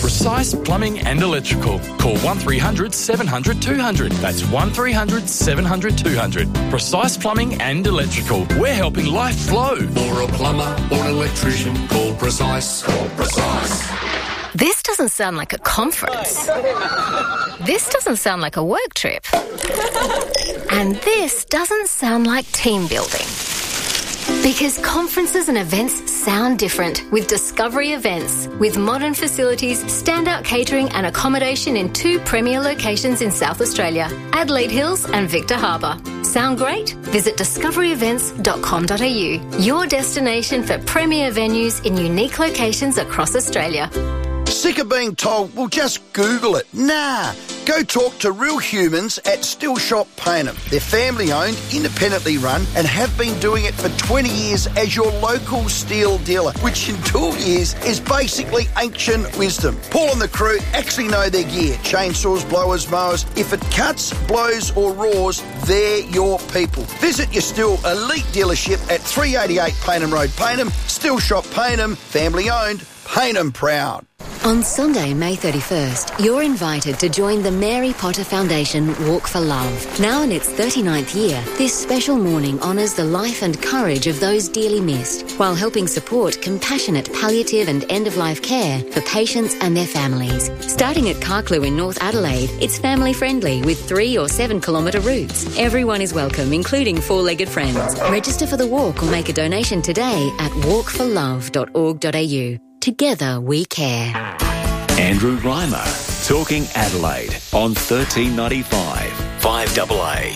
Precise Plumbing and Electrical. Call 1300 700 200. That's 1300 700 200. Precise Plumbing and Electrical. We're helping life flow. For a plumber or an electrician, call Precise. Call Precise. This doesn't sound like a conference. This doesn't sound like a work trip. And this doesn't sound like team building. Because conferences and events sound different with Discovery Events. With modern facilities, standout catering and accommodation in 2 premier locations in South Australia, Adelaide Hills and Victor Harbour. Sound great? Visit discoveryevents.com.au, your destination for premier venues in unique locations across Australia. Sick of being told, well, just Google it. Nah. Go talk to real humans at Still Shop Payneham. They're family-owned, independently run, and have been doing it for 20 years as your local steel dealer, which in 2 years is basically ancient wisdom. Paul and the crew actually know their gear. Chainsaws, blowers, mowers. If it cuts, blows or roars, they're your people. Visit your Still Elite dealership at 388 Payneham Road, Payneham. Still Shop Payneham, family-owned, Payneham proud. On Sunday, May 31st, you're invited to join the Mary Potter Foundation Walk for Love. Now in its 39th year, this special morning honours the life and courage of those dearly missed, while helping support compassionate palliative and end-of-life care for patients and their families. Starting at Carclew in North Adelaide, it's family-friendly with 3 or 7 kilometre routes. Everyone is welcome, including 4-legged friends. Register for the walk or make a donation today at walkforlove.org.au. Together we care. Andrew Reimer, talking Adelaide on 1395 5AA.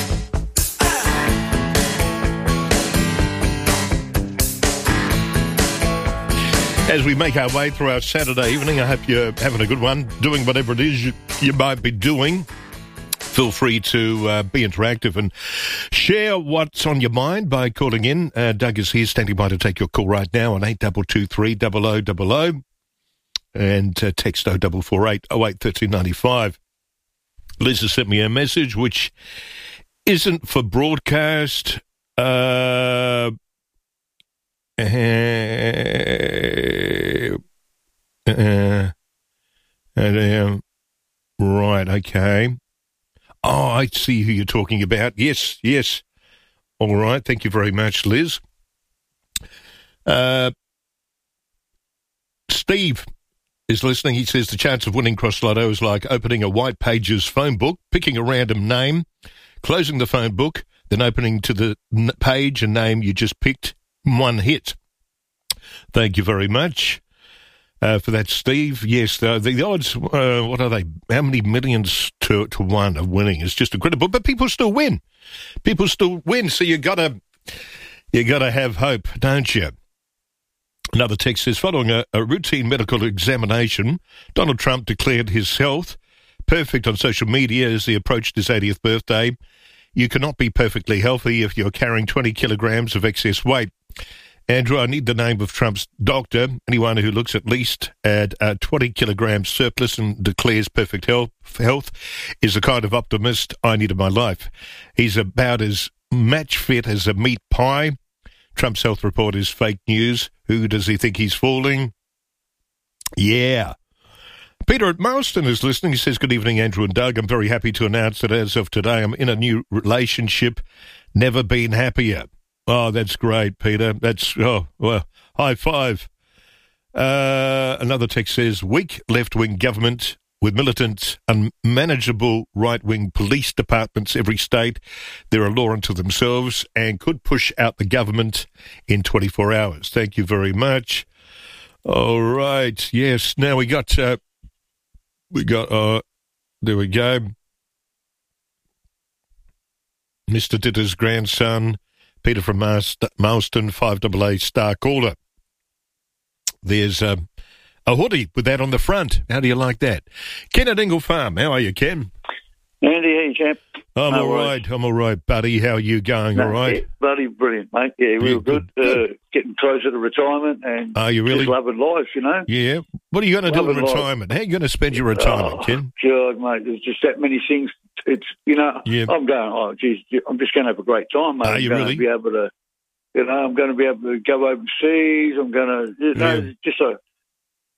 As we make our way through our Saturday evening, I hope you're having a good one, doing whatever it is you might be doing. Feel free to be interactive and share what's on your mind by calling in. Doug is here, standing by to take your call right now on 8223 0000 and text 0448 08 1395. Liz has sent me a message which isn't for broadcast. Right, okay. Oh, I see who you're talking about. Yes. All right. Thank you very much, Liz. Steve is listening. He says the chance of winning Cross Lotto is like opening a White Pages phone book, picking a random name, closing the phone book, then opening to the page and name you just picked. One hit. Thank you very much. For that, Steve. Yes, the odds, what are they? How many millions to 1 of winning? It's just incredible. But people still win. So you gotta have hope, don't you? Another text says, following a routine medical examination, Donald Trump declared his health perfect on social media as he approached his 80th birthday. You cannot be perfectly healthy if you're carrying 20 kilograms of excess weight. Andrew, I need the name of Trump's doctor. Anyone who looks at least at 20 kilograms surplus and declares perfect health is the kind of optimist I need in my life. He's about as match fit as a meat pie. Trump's health report is fake news. Who does he think he's fooling? Yeah. Peter at Marston is listening. He says, good evening, Andrew and Doug. I'm very happy to announce that as of today, I'm in a new relationship. Never been happier. Oh, that's great, Peter. High five. Another text says, weak left-wing government with militant, unmanageable right-wing police departments every state. They're a law unto themselves and could push out the government in 24 hours. Thank you very much. All right. Yes. Now we got, there we go. Mr. Ditter's grandson, Peter from Marston, 5AA star caller. There's a hoodie with that on the front. How do you like that? Ken at Ingle Farm. How are you, Ken? Andy, how you, champ? I'm all right, buddy. How are you going? All right? Yeah, buddy, brilliant, mate. Yeah, real good. Getting closer to retirement and are you really? Just loving life, you know? Yeah. What are you going to do in retirement? How are you going to spend your retirement, Ken? God, mate, there's just that many things. It's, yeah. I'm going, I'm just going to have a great time, mate. Are you really? I'm going to be able to go overseas. I'm going to, just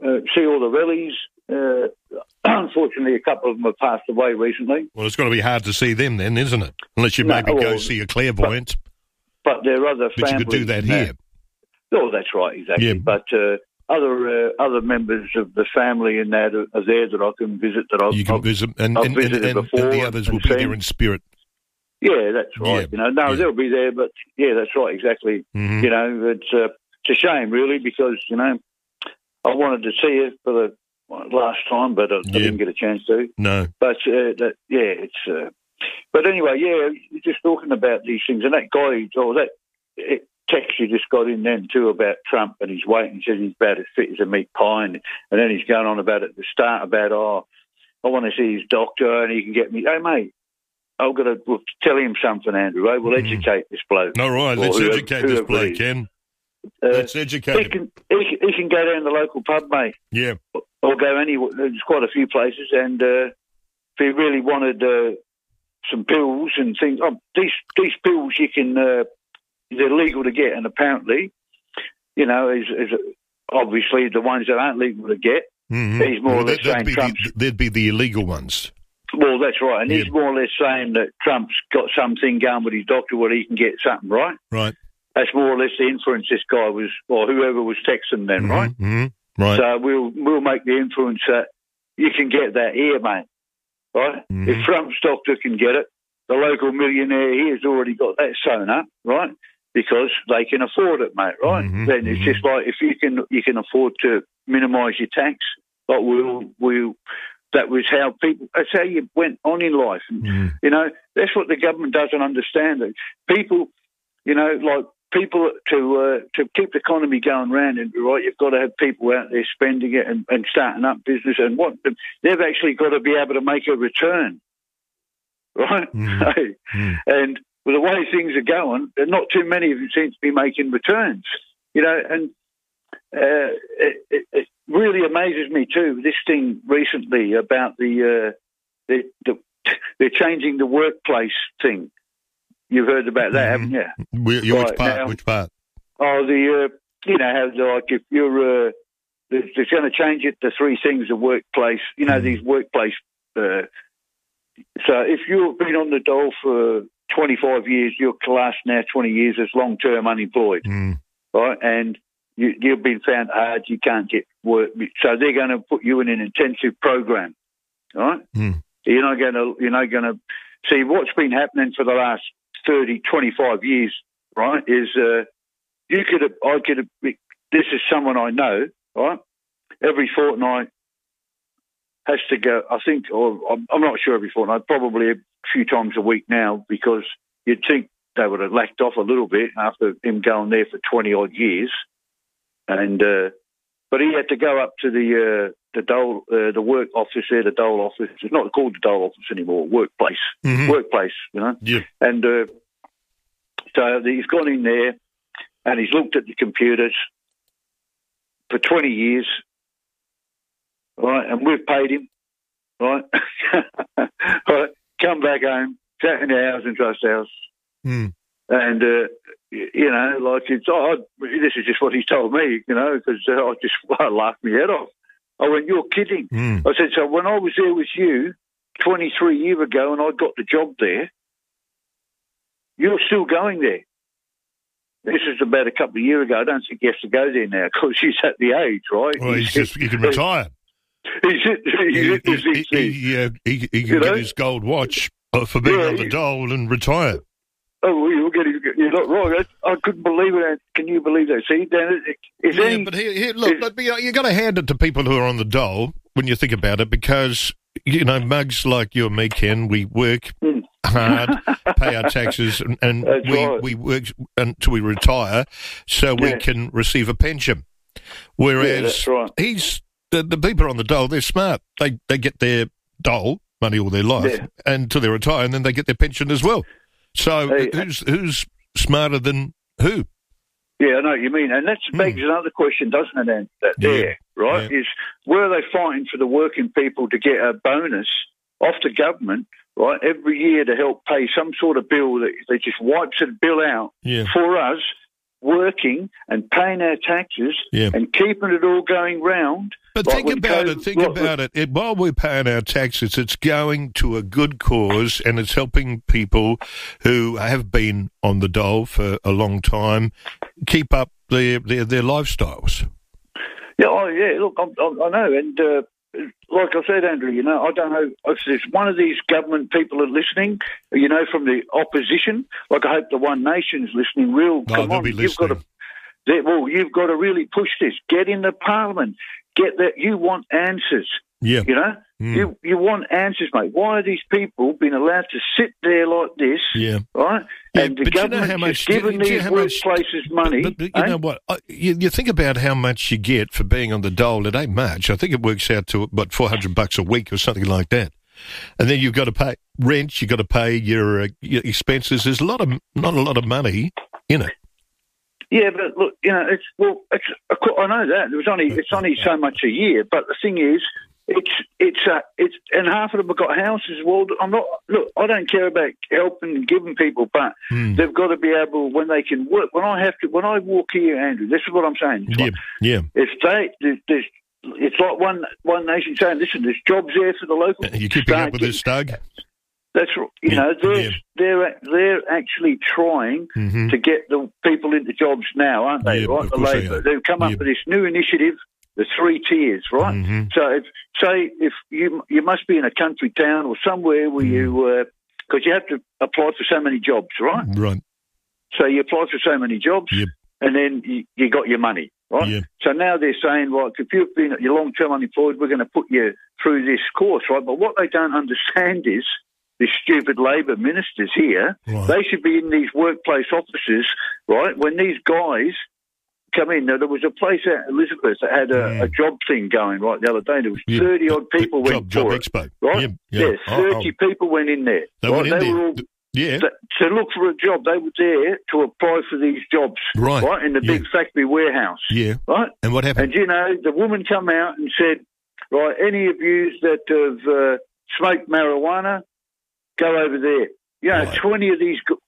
see all the rallies. Unfortunately, a couple of them have passed away recently. Well, it's got to be hard to see them then, isn't it? Unless you maybe go see a clairvoyant. But there are other families. But you could do that here. Oh, that's right, exactly. Yeah. But other members of the family and that are there that I can visit. Visit, and the others will be there in spirit. Yeah, that's right. Yeah. They'll be there, but yeah, that's right, exactly. Mm-hmm. It's a shame, really, because I wanted to see it for the last time, but I didn't get a chance to. No. But it's. But anyway, you're just talking about these things, and that guy, that text you just got in then too about Trump and his weight, and says he's about as fit as a meat pie, and then he's going on about at the start about I want to see his doctor and he can get me. Hey mate, I've got to tell him something, Andrew. We'll educate this bloke. All right, let's educate this bloke, Ken. Let's educate him. He can go down the local pub, mate. Yeah. Or go anywhere. There's quite a few places, and if he really wanted some pills and things, these pills you can, they're legal to get, and apparently, is obviously the ones that aren't legal to get. Mm-hmm. He's more or less saying they'd be the illegal ones. Well, that's right, and he's more or less saying that Trump's got something going with his doctor where he can get something, right? Right. That's more or less the inference this guy was, or whoever was texting then, right? Mm-hmm. Right. So we'll make the inference that you can get that here, mate, right? Mm-hmm. If Trump's doctor can get it, the local millionaire here has already got that sewn up, right? Because they can afford it, mate, right? Mm-hmm. Then it's just like if you can afford to minimise your tax, but that was how people. That's how you went on in life, and that's what the government doesn't understand. People, like people to keep the economy going round, and right, you've got to have people out there spending it and starting up business, and they've actually got to be able to make a return, right? Mm-hmm. And with the way things are going, not too many of them seem to be making returns, and it really amazes me too. This thing recently about they're changing the workplace thing. You've heard about that, haven't you? Which part? Oh, how if you're they're going to change it to three things: a workplace. These workplace. So if you've been on the dole for 25 years, you're classed now 20 years as long-term unemployed, right? And you've been found hard, you can't get work. So they're going to put you in an intensive program, right? You're not going to see what's been happening for the last 30, 25 years, right? Is this is someone I know, right? Every fortnight has to go, I think, or I'm not sure every fortnight, probably a few times a week now, because you'd think they would have lacked off a little bit after him going there for 20 odd years. And but he had to go up to the Dole, the work office there, the Dole office. It's not called the Dole office anymore. Workplace, workplace, Yeah. And so he's gone in there, and he's looked at the computers for 20 years, right? And we've paid him, right? Right. Come back home, sat in the housing trust house, and like this is just what he told me, because I just laughed my head off. I went, "You're kidding." I said, "So when I was there with you 23 years ago and I got the job there, you're still going there." This is about a couple of years ago. I don't think he has to go there now because he's at the age, right? Well, he can retire. He can get his gold watch for being on the dole and retire. Oh, you're not wrong. I couldn't believe it. Can you believe that? See, Dan, but here, look, you got to hand it to people who are on the dole when you think about it, because mugs like you and me, Ken, we work hard, pay our taxes, and we work until we retire, so we can receive a pension. Whereas the people on the dole, they're smart. They get their dole money all their life until they retire, and then they get their pension as well. So who's smarter than who? Yeah, I know what you mean. And that begs another question, doesn't it, Dan? Right? Yeah. Is were they fighting for the working people to get a bonus off the government, right, every year to help pay some sort of bill that they just wipes a bill out for us, working and paying our taxes and keeping it all going round. But think about it. While we're paying our taxes, it's going to a good cause and it's helping people who have been on the dole for a long time keep up their lifestyles. Yeah, look, I know, and like I said, Andrew, I don't know if there's one of these government people are listening, from the opposition. Like, I hope the One Nation's listening. Come on, you've got to really push this. Get in the Parliament. Get that. You want answers. Yeah. You want answers, mate. Why are these people being allowed to sit there like this? Yeah. Right? And the government is giving these workplaces money. But you know what? You think about how much you get for being on the dole. It ain't much. I think it works out to about $400 a week or something like that. And then you've got to pay rent. You've got to pay your expenses. There's not a lot of money in it. Yeah, but look, I know that it's only so much a year. But the thing is, it's and half of them have got houses. Well, I don't care about helping and giving people, but they've got to be able, when they can work. When I walk here, Andrew, this is what I'm saying. It's like One Nation saying, listen, there's jobs there for the local. You keeping up with this, Doug? That's they're actually trying to get the people into jobs now, aren't they? Right, the Labor. They've come up with this new initiative, the 3 tiers, right? Mm-hmm. So if you must be in a country town or somewhere where you because you have to apply for so many jobs, right? Right. So you apply for so many jobs, and then you got your money, right? Yep. So now they're saying, right, if you've been you're long-term unemployed, we're going to put you through this course, right? But what they don't understand is, the stupid Labor ministers here, they should be in these workplace offices, right? When these guys come in, now, there was a place at Elizabeth that had a job thing going right the other day. There was 30-odd people went for it, expo. Right? Yeah, 30 people went in there. They were all to look for a job. They were there to apply for these jobs, right? In the big factory warehouse, right? And what happened? And, the woman come out and said, right, any of you that have smoked marijuana, go over there. 20 of these